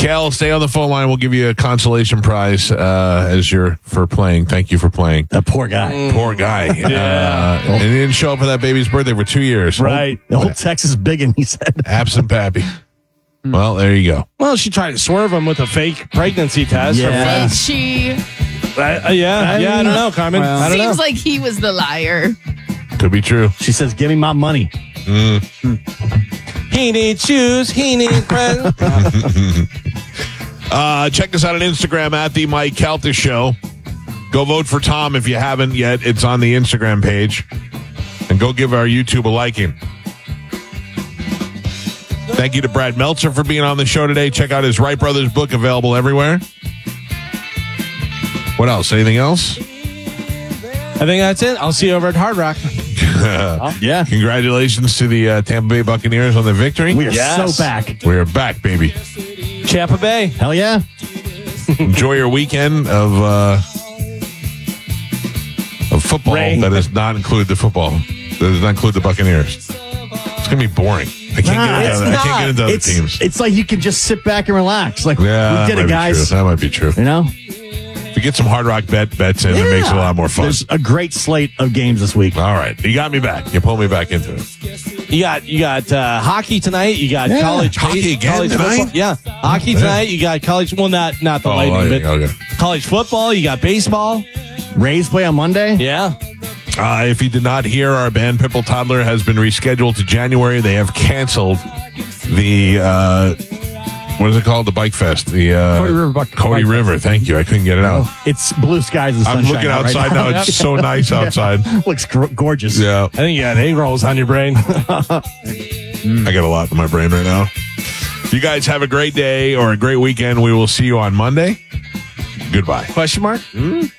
Cal, stay on the phone line. We'll give you a consolation prize for playing. Thank you for playing. That poor guy. Poor guy. And he didn't show up for that baby's birthday for 2 years. Right. The whole Texas biggin, he said. Absent Pappy. Well, there you go. Well, she tried to swerve him with a fake pregnancy test. Yeah. Did she? I don't know, Carmen. I don't know. Seems like he was the liar. Could be true. She says, give me my money. He needs shoes. He needs friends. Check us out on Instagram at the Mike Calta Show. Go vote for Tom if you haven't yet. It's on the Instagram page. And go give our YouTube a liking. Thank you to Brad Meltzer for being on the show today. Check out his Wright Brothers book, available everywhere. What else? Anything else? I think that's it. I'll see you over at Hard Rock. Yeah. Congratulations to the Tampa Bay Buccaneers on the victory. We are so back. We are back, baby. Tampa Bay. Hell yeah. Enjoy your weekend of football that does not include the football. That does not include the Buccaneers. It's going to be boring. I can't get into other teams. It's like you can just sit back and relax. Like, Yeah, we did it, guys. That might be true. You know? If you get some Hard Rock bets in, it makes it a lot more fun. There's a great slate of games this week. All right. You got me back. You pulled me back into it. You got hockey tonight. You got college Hockey again college tonight? football. Yeah, hockey tonight. You got college. Well, not the Lightning, but okay. college football. You got baseball. Rays play on Monday. Yeah. If you did not hear, our band Pipple Toddler has been rescheduled to January. They have canceled the what is it called? The Bike Fest. The Cody River. Thank you. I couldn't get it out. It's blue skies and I'm sunshine. looking out outside right now. It's so nice outside. Looks gorgeous. Yeah. I think you got egg rolls on your brain. I got a lot in my brain right now. You guys have a great day or a great weekend. We will see you on Monday. Goodbye. Question mark?